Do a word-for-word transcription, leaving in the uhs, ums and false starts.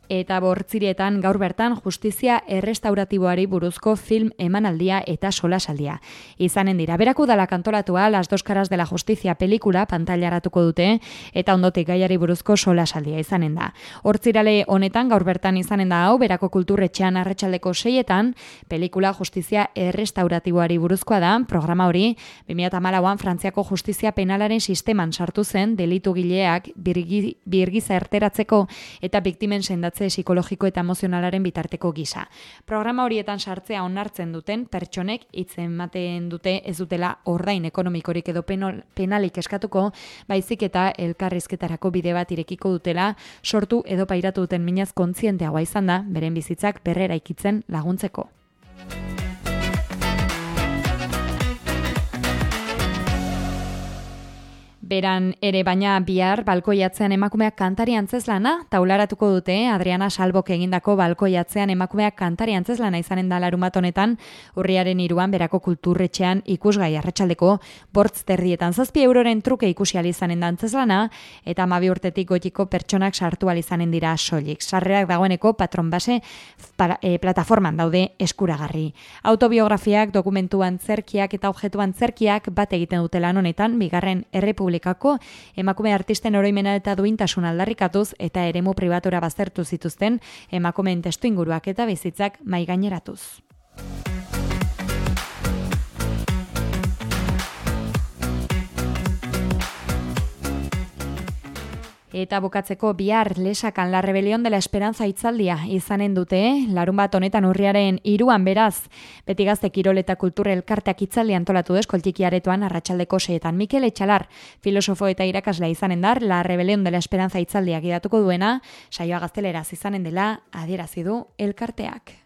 Eta Bortzirietan gaur bertan justizia errestauratiboari buruzko film emanaldia eta solasaldia. Izanen dira, berak udalak antolatua Las dos caras de la justicia pelikula pantailaratuko dute eta ondotik gaiari buruzko solasaldia izanen da. Hortzirale honetan gaur bertan izanen da hau, berako kulturretxean arratsaldeko seietan, pelikula justizia errestauratiboari buruzkoa da, programa hori bi mila hamalauan Frantziako justizia penalaren sisteman sartu zen delitu gileak birgi, birgiza erteratzeko eta biktimen sendatzeko psikologiko eta emozionalaren bitarteko gisa. Programa horietan sartzea onartzen duten pertsonek hitz ematen dute ez dutela ordain ekonomikorik edo penol, penalik eskatuko, baizik eta elkarrizketarako bide bat irekiko dutela sortu edo pairatu duten minaz kontzienteagoa izan da, beren bizitzak berrera ikitzen laguntzeko. Beran ere baina bihar balkoiatzean emakumeak kantari antzezlana taularatuko dute. Adriana Salbok egindako balkoiatzean emakumeak kantari antzezlana izanen da larunbat honetan, urriaren hiruan berako kulturretxean ikusgai arratsaldeko bortz terdietan zazpi euroren truke ikusi ahal izanen da antzezlana eta hamabi urtetik gotiko pertsonak sartu ahal izanen dira soilik. Sarrerak dagoeneko Patron Base para, e, plataforman daude eskuragarri. Autobiografiak, dokumentu antzerkiak eta objektu antzerkiak bat egiten dute lan honetan, bigarren errepublika emakume artisten oroimena eta duintasun aldarrikatuz eta eremu pribatura baztertu zituzten emakumeen testuinguruak eta bizitzak maigaineratuz. Eta bukatzeko bihar Lesakan La Rebelión de la Esperanza hitzaldia izanen dute, larun bat honetan urriaren hiruan beraz, beti gazte kirol eta kultura elkarteak hitzaldia antolatu deskoltiki aretoan arratsaldeko seietan. Mikel Etxalar, filosofo eta irakaslea izanen dar, La Rebelión de la Esperanza hitzaldia gidatuko duena, saioa gazteleraz izanen dela adierazi du elkarteak.